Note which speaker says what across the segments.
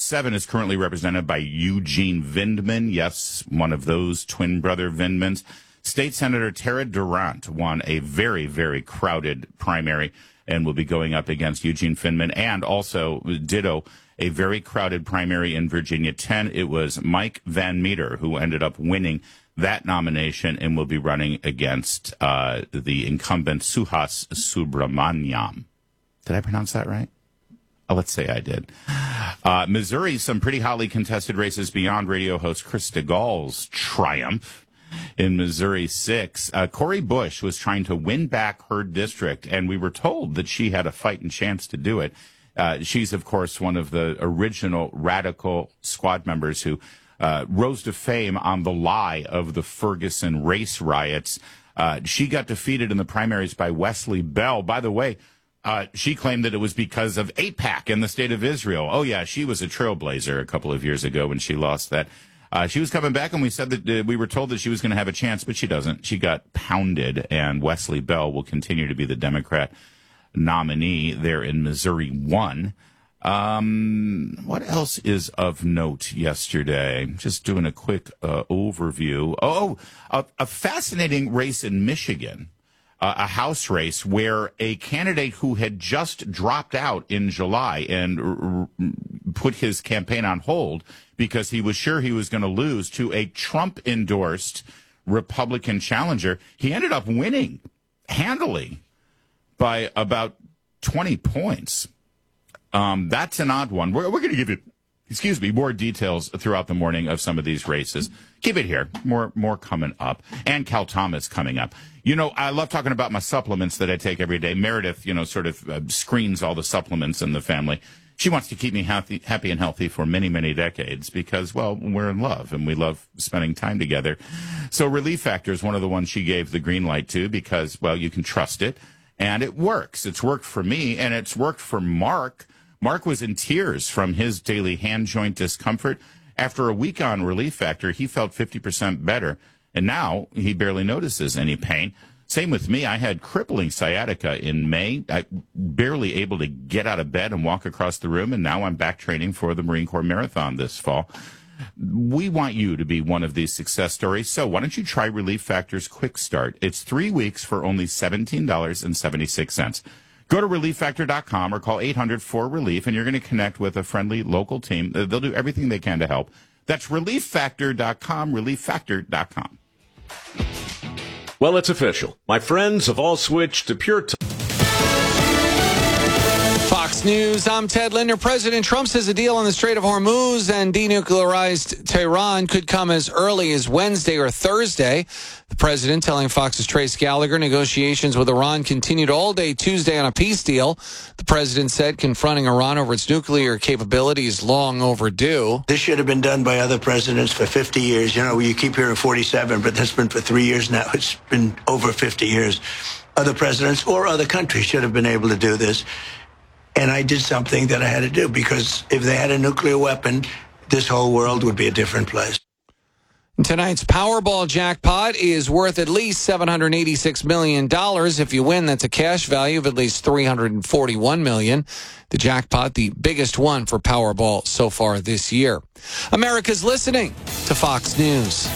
Speaker 1: 7 is currently represented by Eugene Vindman. Yes, one of those twin brother Vindmans. State Senator Tara Durant won a very, very crowded primary and will be going up against Eugene Vindman, and also ditto a very crowded primary in Virginia 10. It was Mike Van Meter who ended up winning that nomination and will be running against the incumbent Suhas Subramaniam. Did I pronounce that right? Let's say I did. Missouri, some pretty hotly contested races beyond radio host Chris DeGaule's triumph. In Missouri 6, Cori Bush was trying to win back her district, and we were told that she had a fighting chance to do it. She's, of course, one of the original radical squad members who rose to fame on the lie of the Ferguson race riots. She got defeated in the primaries by Wesley Bell. By the way, she claimed that it was because of AIPAC in the state of Israel. Oh, yeah, she was a trailblazer a couple of years ago when she lost that. She was coming back, and we said that we were told that she was going to have a chance, but she doesn't. She got pounded, and Wesley Bell will continue to be the Democrat nominee there in Missouri 1. What else is of note yesterday? Just doing a quick overview. A fascinating race in Michigan. A House race where a candidate who had just dropped out in July and put his campaign on hold because he was sure he was going to lose to a Trump-endorsed Republican challenger, he ended up winning handily by about 20 points. That's an odd one. We're going to give you, more details throughout the morning of some of these races. Keep it here. More coming up. And Cal Thomas coming up. You know, I love talking about my supplements that I take every day. Meredith, sort of screens all the supplements in the family. She wants to keep me happy and healthy for many, many decades because, well, we're in love and we love spending time together. So Relief Factor is one of the ones she gave the green light to because, well, you can trust it. And it works. It's worked for me, and it's worked for Mark. Mark was in tears from his daily hand joint discomfort. After a week on Relief Factor, he felt 50% better, and now he barely notices any pain. Same with me. I had crippling sciatica in May. I barely able to get out of bed and walk across the room, and now I'm back training for the Marine Corps Marathon this fall. We want you to be one of these success stories, so why don't you try Relief Factor's Quick Start? It's 3 weeks for only $17.76. Go to ReliefFactor.com or call 800-4RELIEF, and you're going to connect with a friendly local team. They'll do everything they can to help. That's ReliefFactor.com, ReliefFactor.com.
Speaker 2: Well, it's official. My friends have all switched to Pure Talk.
Speaker 3: Fox News, I'm Ted Linder. President Trump says a deal on the Strait of Hormuz and denuclearized Tehran could come as early as Wednesday or Thursday. The president telling Fox's Trace Gallagher negotiations with Iran continued all day Tuesday on a peace deal. The president said confronting Iran over its nuclear capability is long overdue.
Speaker 4: This should have been done by other presidents for 50 years. You keep hearing 47, but that's been for 3 years now. It's been over 50 years. Other presidents or other countries should have been able to do this. And I did something that I had to do because if they had a nuclear weapon, this whole world would be a different place.
Speaker 3: Tonight's Powerball jackpot is worth at least $786 million. If you win, that's a cash value of at least $341 million. The jackpot, the biggest one for Powerball so far this year. America's listening to Fox News.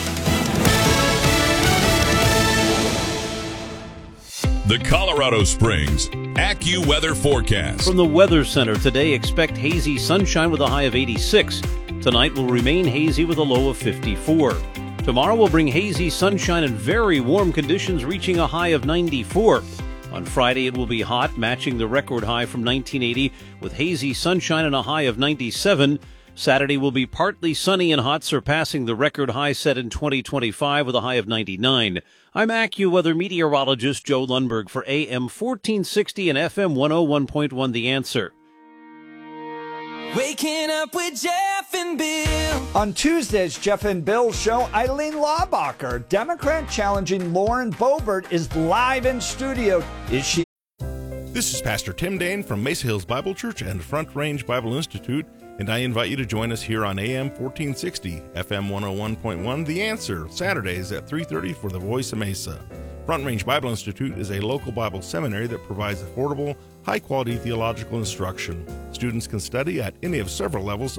Speaker 5: The Colorado Springs AccuWeather forecast.
Speaker 6: From the Weather Center today, expect hazy sunshine with a high of 86. Tonight will remain hazy with a low of 54. Tomorrow will bring hazy sunshine and very warm conditions reaching a high of 94. On Friday, it will be hot, matching the record high from 1980 with hazy sunshine and a high of 97. Saturday will be partly sunny and hot, surpassing the record high set in 2025 with a high of 99. I'm AccuWeather meteorologist Joe Lundberg for AM 1460 and FM 101.1 The Answer.
Speaker 7: Waking up with Jeff and Bill.
Speaker 8: On Tuesday's Jeff and Bill show, Eileen Laubacher, Democrat challenging Lauren Boebert, is live in studio. Is she?
Speaker 9: This is Pastor Tim Dane from Mesa Hills Bible Church and Front Range Bible Institute, and I invite you to join us here on AM 1460, FM 101.1 The Answer, Saturdays at 3:30 for the Voice of Mesa. Front Range Bible Institute is a local Bible seminary that provides affordable, high-quality theological instruction. Students can study at any of several levels